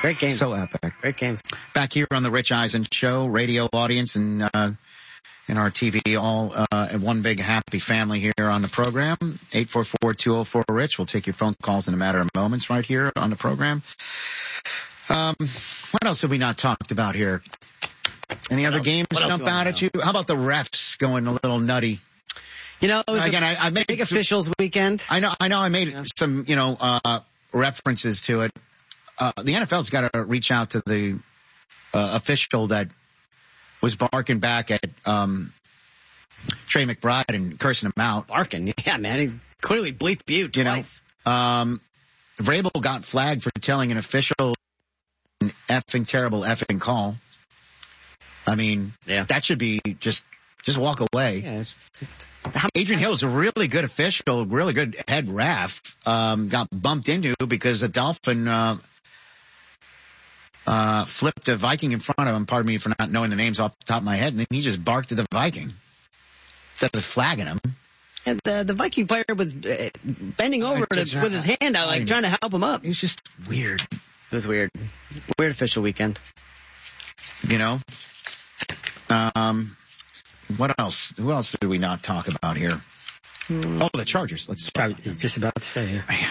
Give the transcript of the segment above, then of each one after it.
Great game. So epic. Great games. Back here on the Rich Eisen Show, radio audience and in our TV, all in one big happy family here on the program. 844-204-RICH. We'll take your phone calls in a matter of moments right here on the program. What else have we not talked about here? Any other games jump out at you? How about the refs going a little nutty? You know, it was I made big officials weekend. I know. I made some, references to it. The NFL's got to reach out to the official that was barking back at Trey McBride and cursing him out. Barking, yeah, man. He clearly bleeped you twice. Vrabel got flagged for telling an official an terrible effing call. I mean, that should be just walk away. Yeah, Adrian Hill's a really good official, really good head ref. Got bumped into because a Dolphin flipped a Viking in front of him. Pardon me for not knowing the names off the top of my head. And then he just barked at the Viking instead of flagging him. And the Viking player was bending over with his hand out, like trying to help him up. It's just weird. It was weird. Weird official weekend. You know? What else? Who else did we not talk about here? Oh, the Chargers. Let's just about to say, yeah.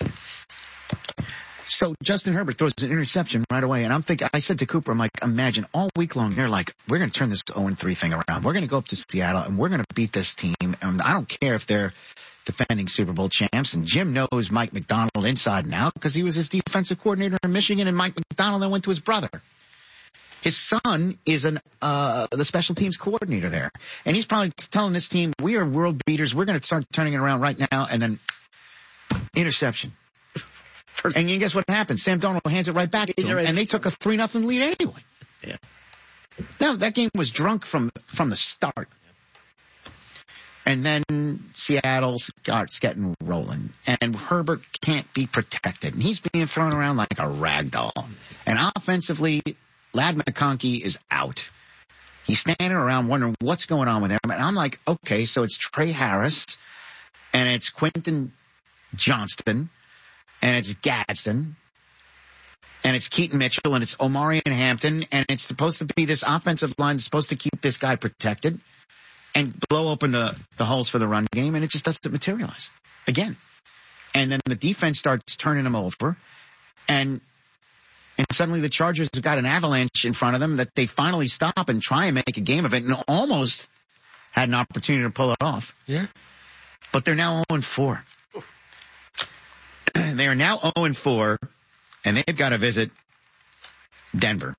So Justin Herbert throws an interception right away, and I said to Cooper, I'm like, imagine all week long they're like, we're going to turn this 0-3 thing around. We're going to go up to Seattle, and we're going to beat this team. And I don't care if they're defending Super Bowl champs. And Jim knows Mike McDonald inside and out because he was his defensive coordinator in Michigan, and Mike McDonald then went to his brother. His son is the special teams coordinator there. And he's probably telling this team, we are world beaters. We're going to start turning it around right now. And then interception. And you guess what happened? Sam Darnold hands it right back to him. And they took a 3-0 lead anyway. Yeah. Now, that game was drunk from the start. And then Seattle starts getting rolling. And Herbert can't be protected. And he's being thrown around like a rag doll. And offensively, Ladd McConkey is out. He's standing around wondering what's going on with him. And I'm like, okay, so it's Trey Harris, and it's Quentin Johnston, and it's Gadsden, and it's Keaton Mitchell, and it's Omarion Hampton, and it's supposed to be this offensive line that's supposed to keep this guy protected and blow open the holes for the run game, and it just doesn't materialize again. And then the defense starts turning him over, and suddenly the Chargers have got an avalanche in front of them that they finally stop and try and make a game of it, and almost had an opportunity to pull it off. Yeah. But they're now 0-4. They are now 0-4, and they've got to visit Denver.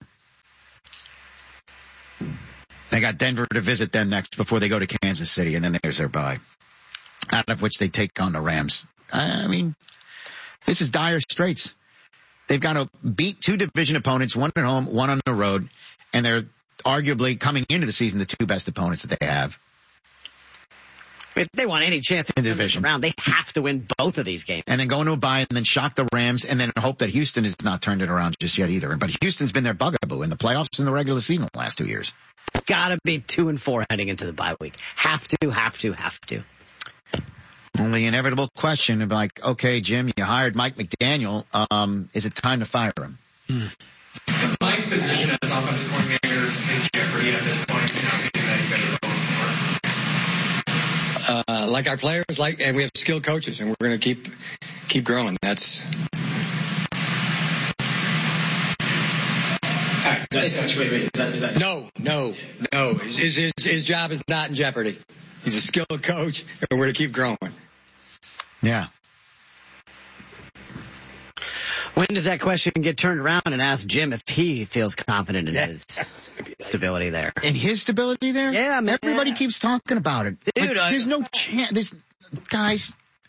They got Denver to visit them next before they go to Kansas City, and then there's their bye, out of which they take on the Rams. I mean, this is dire straits. They've got to beat two division opponents, one at home, one on the road, and they're arguably coming into the season the two best opponents that they have. If they want any chance in the division round, they have to win both of these games. And then go into a bye and then shock the Rams and then hope that Houston has not turned it around just yet either. But Houston's been their bugaboo in the playoffs and the regular season the last 2 years. Gotta be 2-4 heading into the bye week. Have to. Only the inevitable question of like, okay, Jim, you hired Mike McDaniel. Is it time to fire him? Is Mike's position as offensive coordinator in jeopardy at this point? Like our players, and we have skilled coaches, and we're going to keep growing. That's. Wait. Is that... No. His job is not in jeopardy. He's a skilled coach, and we're going to keep growing. Yeah. When does that question get turned around and ask Jim if he feels confident in his stability there? In his stability there? Yeah, man. Everybody keeps talking about it. Dude, there's no chance. Guys,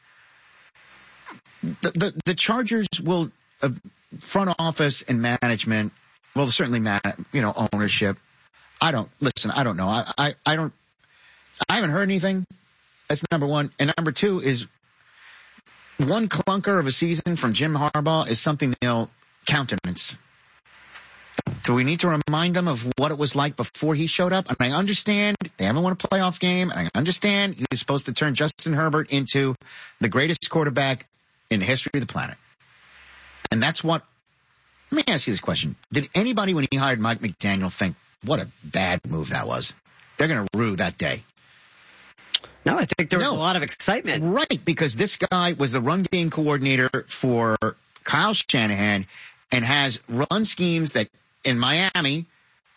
the Chargers will, front office and management, well, certainly, ownership. I don't know. I haven't heard anything. That's number one. And number two is one clunker of a season from Jim Harbaugh is something they'll countenance. Do we need to remind them of what it was like before he showed up? And I understand they haven't won a playoff game. And I understand he was supposed to turn Justin Herbert into the greatest quarterback in the history of the planet. And that's what Let me ask you this question. Did anybody, when he hired Mike McDaniel, think, what a bad move that was? They're going to rue that day. No, I think there was a lot of excitement. Right, because this guy was the run game coordinator for Kyle Shanahan and has run schemes that in Miami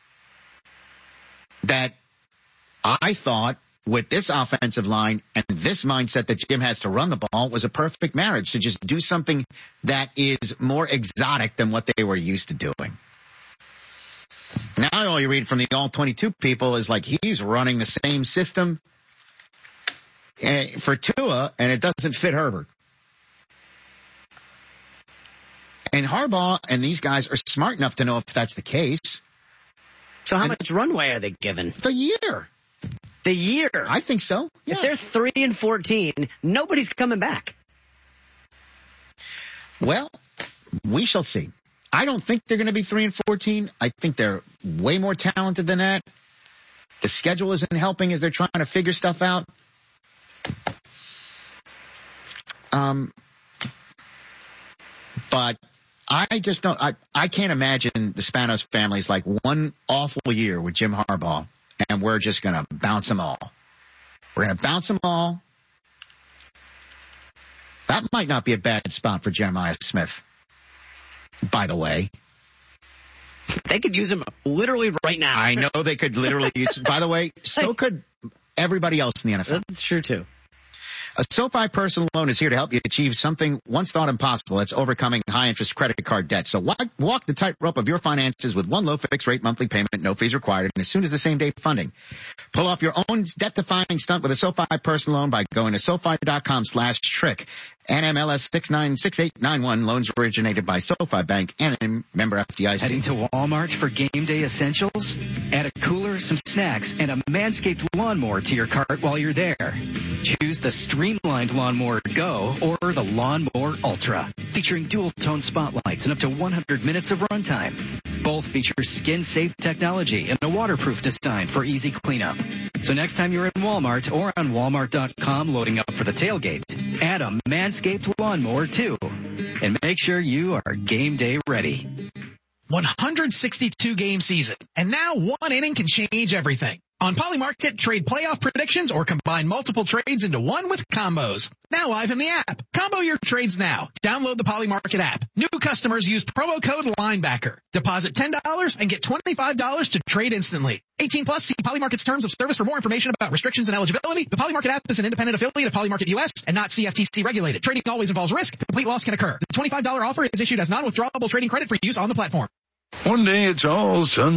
that I thought with this offensive line and this mindset that Jim has to run the ball was a perfect marriage to just do something that is more exotic than what they were used to doing. Now all you read from the All-22 people is like he's running the same system for Tua, and it doesn't fit Herbert. And Harbaugh and these guys are smart enough to know if that's the case. So how much runway are they given? The year. The year? I think so. Yeah. If they're 3-14, nobody's coming back. Well, we shall see. I don't think they're going to be 3-14. I think they're way more talented than that. The schedule isn't helping as they're trying to figure stuff out. But I just don't, I can't imagine the Spanos family's like one awful year with Jim Harbaugh and we're just going to bounce them all. We're going to bounce them all. That might not be a bad spot for Jeremiah Smith, by the way. They could use him literally right now. I know they could literally use, by the way, so could everybody else in the NFL. That's true too. A SoFi personal loan is here to help you achieve something once thought impossible. That's overcoming high-interest credit card debt. So walk the tightrope of your finances with one low fixed-rate monthly payment, no fees required, and as soon as the same-day funding. Pull off your own debt-defying stunt with a SoFi personal loan by going to SoFi.com/trick. NMLS 696891. Loans originated by SoFi Bank and a member FDIC. Heading to Walmart for game day essentials? Add a cooler, some snacks, and a Manscaped lawnmower to your cart while you're there. Choose the Streamlined Lawnmower Go or the Lawnmower Ultra, featuring dual-tone spotlights and up to 100 minutes of runtime. Both feature skin-safe technology and a waterproof design for easy cleanup. So next time you're in Walmart or on Walmart.com loading up for the tailgate, add a Manscaped Lawnmower too. And make sure you are game day ready. 162 game season, and now one inning can change everything. On Polymarket, trade playoff predictions or combine multiple trades into one with combos. Now live in the app. Combo your trades now. Download the Polymarket app. New customers use promo code LINEBACKER. Deposit $10 and get $25 to trade instantly. 18 plus, see Polymarket's terms of service for more information about restrictions and eligibility. The Polymarket app is an independent affiliate of Polymarket US and not CFTC regulated. Trading always involves risk. Complete loss can occur. The $25 offer is issued as non-withdrawable trading credit for use on the platform. One day it's all sun